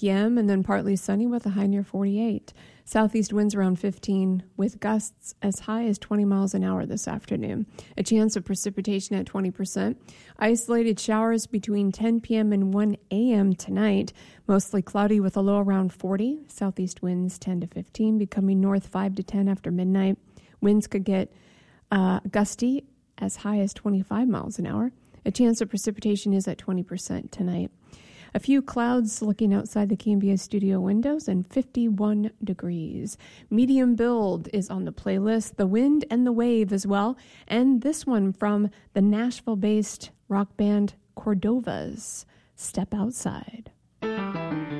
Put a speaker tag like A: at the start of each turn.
A: p.m. and then partly sunny with a high near 48. Southeast winds around 15 with gusts as high as 20 miles an hour this afternoon. A chance of precipitation at 20%. Isolated showers between 10 p.m. and 1 a.m. tonight. Mostly cloudy with a low around 40. Southeast winds 10 to 15, becoming north 5 to 10 after midnight. Winds could get gusty as high as 25 miles an hour. A chance of precipitation is at 20% tonight. A few clouds looking outside the KMBS studio windows and 51 degrees. Medium build is on the playlist, The Wind and the Wave as well, and this one from the Nashville-based rock band Cordovas, Step Outside.